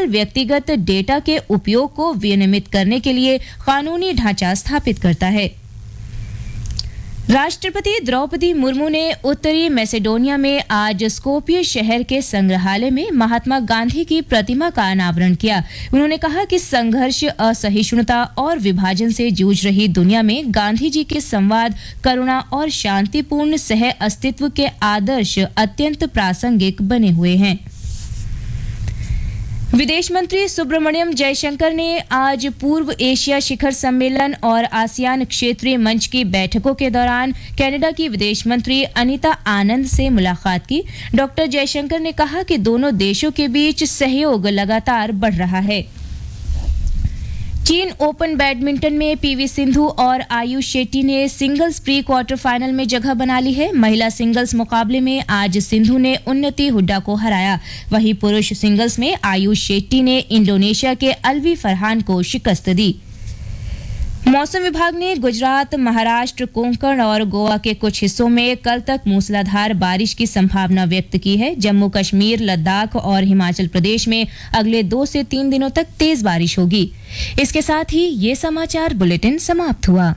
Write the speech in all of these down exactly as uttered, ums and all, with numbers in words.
केवल व्यक्तिगत डेटा के उपयोग को विनियमित करने के लिए कानूनी ढांचा स्थापित करता है। राष्ट्रपति द्रौपदी मुर्मू ने उत्तरी मैसेडोनिया में आज स्कोपिये शहर के संग्रहालय में महात्मा गांधी की प्रतिमा का अनावरण किया। उन्होंने कहा कि संघर्ष, असहिष्णुता और विभाजन से जूझ रही दुनिया में गांधी जी के संवाद, करुणा और शांतिपूर्ण सह अस्तित्व के आदर्श अत्यंत प्रासंगिक बने हुए हैं। विदेश मंत्री सुब्रमण्यम जयशंकर ने आज पूर्व एशिया शिखर सम्मेलन और आसियान क्षेत्रीय मंच की बैठकों के दौरान कनाडा की विदेश मंत्री अनीता आनंद से मुलाकात की। डॉक्टर जयशंकर ने कहा कि दोनों देशों के बीच सहयोग लगातार बढ़ रहा है। चीन ओपन बैडमिंटन में पीवी सिंधु और आयुष शेट्टी ने सिंगल्स प्री क्वार्टर फाइनल में जगह बना ली है। महिला सिंगल्स मुकाबले में आज सिंधु ने उन्नति हुड्डा को हराया। वहीं पुरुष सिंगल्स में आयुष शेट्टी ने इंडोनेशिया के अलवी फरहान को शिकस्त दी। मौसम विभाग ने गुजरात, महाराष्ट्र, कोंकण और गोवा के कुछ हिस्सों में कल तक मूसलाधार बारिश की संभावना व्यक्त की है। जम्मू कश्मीर, लद्दाख और हिमाचल प्रदेश में अगले दो से तीन दिनों तक तेज बारिश होगी। इसके साथ ही ये समाचार बुलेटिन समाप्त हुआ।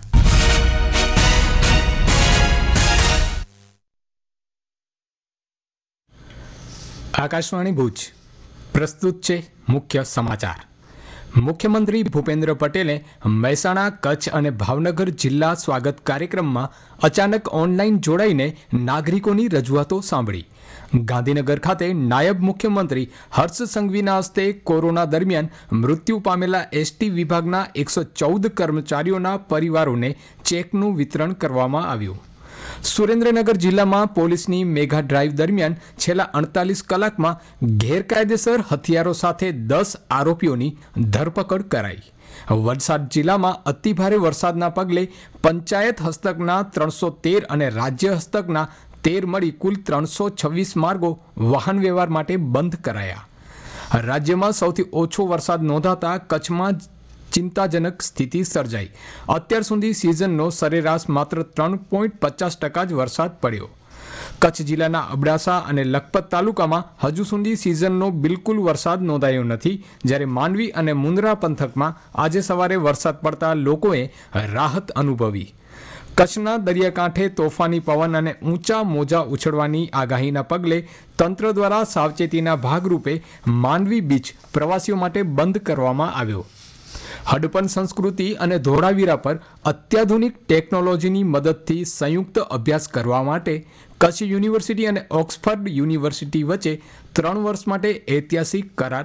आकाशवाणी भुज प्रस्तुत छे मुख्य समाचार। मुख्यमंत्री भूपेन्द्र पटेले મહેસાણા, કચ્છ અને ભાવનગર જિલ્લા સ્વાગત કાર્યક્રમમાં અચાનક ઓનલાઈન જોડાઈને નાગરિકોની રજૂઆતો સાંભળી। ગાંધીનગર ખાતે નાયબ મુખ્યમંત્રી હર્ષ સંઘવીના હસ્તે કોરોના દરમિયાન મૃત્યુ પામેલા એસટી વિભાગના એકસો ચૌદ કર્મચારીઓના પરિવારોને ચેકનું વિતરણ કરવામાં આવ્યું। સુરેન્દ્રનગર જિલ્લામાં પોલીસની મેગા ડ્રાઈવ દરમિયાન છેલ્લા અડતાલીસ કલાકમાં ગેરકાયદેસર હથિયારો સાથે દસ આરોપીઓની ધરપકડ કરાઈ। વલસાડ જિલ્લામાં અતિભારે વરસાદના પગલે પંચાયત હસ્તકના ત્રણસો તેર અને રાજ્ય હસ્તકના તેર મળી કુલ ત્રણસો છવ્વીસ માર્ગો વાહન વ્યવહાર માટે બંધ કરાયા। રાજ્યમાં સૌથી ઓછો વરસાદ નોંધાતા કચ્છમાં ચિંતાજનક સ્થિતિ સર્જાઈ। અત્યાર સુધી સિઝનનો સરેરાશ માત્ર ત્રણ પોઈન્ટ પચાસ ટકા જ વરસાદ પડ્યો। કચ્છ જિલ્લાના અબડાસા અને લખપત તાલુકામાં હજુ સુધી સિઝનનો બિલકુલ વરસાદ નોંધાયો નથી, જ્યારે માંડવી અને મુન્દ્રા પંથકમાં આજે સવારે વરસાદ પડતા લોકોએ રાહત અનુભવી। કચ્છના દરિયાકાંઠે તોફાની પવન અને ઊંચા મોજા ઉછળવાની આગાહીના પગલે તંત્ર દ્વારા સાવચેતીના ભાગરૂપે માંડવી બીચ પ્રવાસીઓ માટે બંધ કરવામાં આવ્યો। હડપન સંસ્કૃતિ અને ધોળાવીરા પર અત્યાધુનિક ટેકનોલોજીની મદદથી સંયુક્ત અભ્યાસ કરવા માટે કચ્છ યુનિવર્સિટી અને ઓક્સફર્ડ યુનિવર્સિટી વચ્ચે ત્રણ વર્ષ માટે ઐતિહાસિક કરાર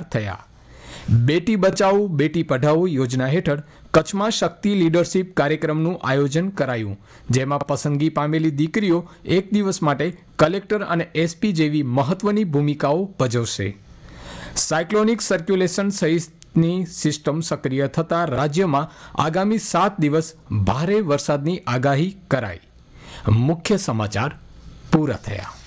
થયા। બેટી બચાવો બેટી પઢાઓ યોજના હેઠળ કચ્છમાં શક્તિ લીડરશિપ કાર્યક્રમનું આયોજન કરાયું, જેમાં પસંદગી પામેલી દીકરીઓ એક દિવસ માટે કલેક્ટર અને એસપી જેવી મહત્વની ભૂમિકાઓ ભજવશે। સાયક્લોનિક સર્ક્યુલેશન સહિત ની સિસ્ટમ સક્રિય થતા રાજ્યમાં આગામી સાત દિવસ ભારે વરસાદની આગાહી કરાઈ। મુખ્ય સમાચાર પૂરા થયા।